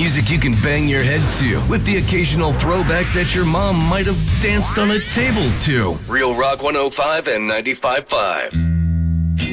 Music you can bang your head to, with the occasional throwback that your mom might have danced on a table to. Real Rock 105 and 95.5.